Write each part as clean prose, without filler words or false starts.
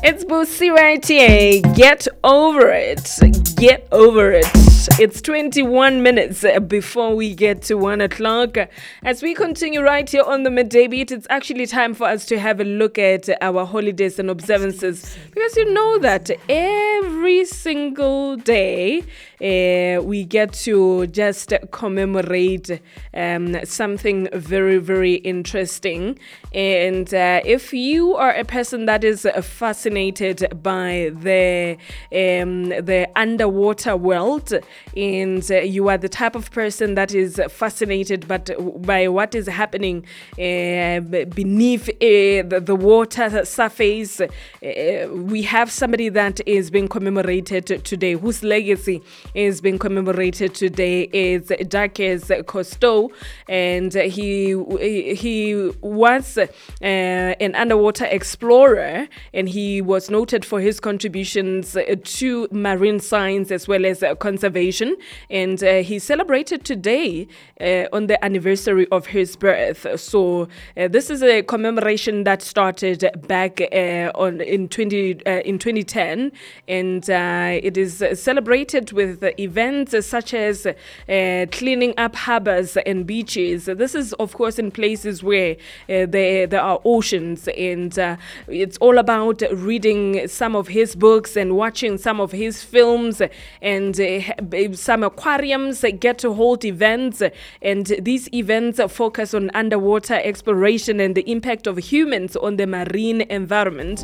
It's Boosie right here. Get over it. Get over it. It's 21 minutes before we get to 1 o'clock. As we continue right here on the Midday Beat, it's actually time for us to have a look at our holidays and observances. Because you know that every single day we get to just commemorate something very, very interesting. And if you are a person that is fascinated by the underwater world, and you are the type of person that is fascinated by what is happening beneath the water surface, we have somebody that is being commemorated today, whose legacy is being commemorated today. Is Jacques Cousteau, and he was an underwater explorer, and he was noted for his contributions to marine science as well as conservation. And he celebrated today on the anniversary of his birth. So this is a commemoration that started back in 2010, and it is celebrated with events such as cleaning up harbors and beaches. This is, of course, in places where there are oceans, and it's all about reading some of his books and watching some of his films, and some aquariums get to hold events, and these events focus on underwater exploration and the impact of humans on the marine environment.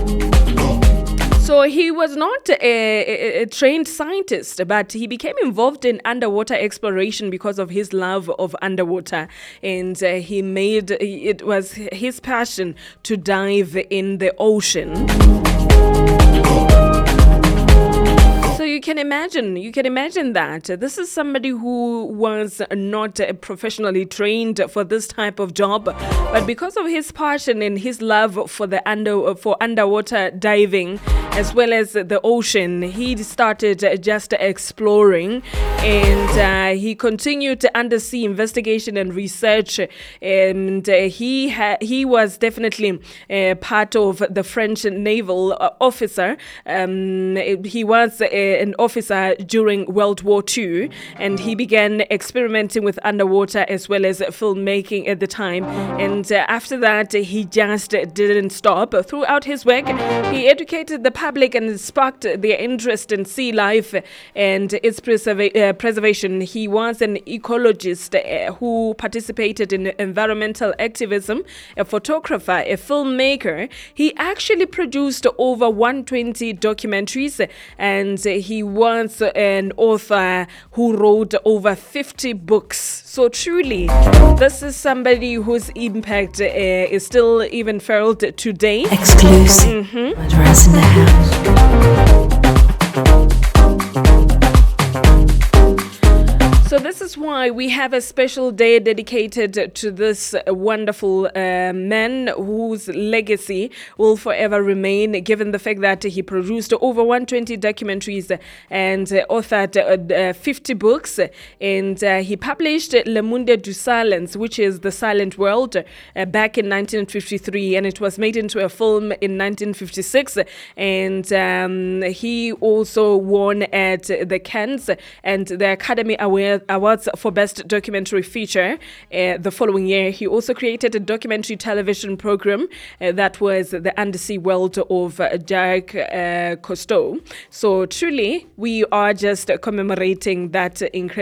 So he was not a trained scientist, but he became involved in underwater exploration because of his love of underwater. And it was his passion to dive in the ocean. So you can imagine that this is somebody who was not professionally trained for this type of job, but because of his passion and his love for underwater diving as well as the ocean, he started just exploring, and he continued undersea investigation and research, and he was definitely part of the French naval officer. He was an officer during World War II, and he began experimenting with underwater as well as filmmaking at the time. And after that, he just didn't stop. Throughout his work, he educated the public and sparked their interest in sea life and its preservation. He was an ecologist who participated in environmental activism, a photographer, a filmmaker. He actually produced over 120 documentaries, and he was an author who wrote over 50 books. So truly, this is somebody whose impact is still even felt today. Exclusive. Murderers in the house. So this is why we have a special day dedicated to this wonderful man whose legacy will forever remain, given the fact that he produced over 120 documentaries and authored 50 books. And he published Le Monde du Silence, which is The Silent World, back in 1953, and it was made into a film in 1956. And he also won at the Cannes and the Academy Awards for Best Documentary Feature the following year. He also created a documentary television program that was The Undersea World of Jacques Cousteau. So truly, we are just commemorating that incredible